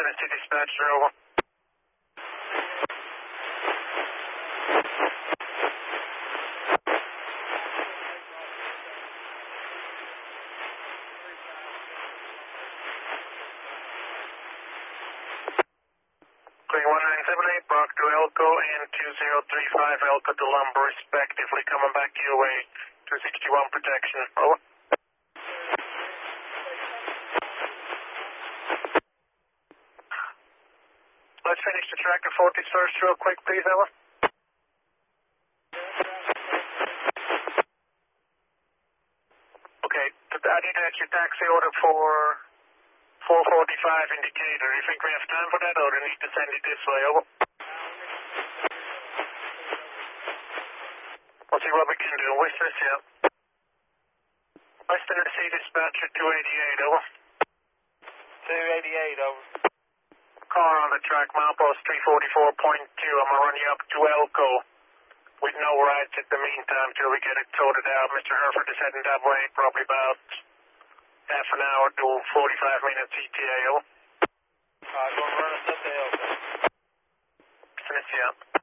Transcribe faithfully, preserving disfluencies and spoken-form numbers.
Tennessee dispatcher, over. Clean one nine seven eight, Brock to Elko and two zero three five Elko to Lumber respectively, coming back your way, two sixty-one protection, over. Let's finish the track at forties first real quick, please, over. Okay, I need to get your taxi order for four forty-five indicator. You think we have time for that, or do you need to send it this way, over? We'll see what we can do. West this, yeah. West Tennessee dispatcher two eighty-eight, over. two eighty-eight, over. Car on the track, milepost three forty-four point two. I'm going to run you up to Elko with no rides at the meantime till we get it sorted out. Mister Herford is heading that way, probably about half an hour to forty-five minutes E T A. Alright, going to run us up to Elko. Tennessee, yeah.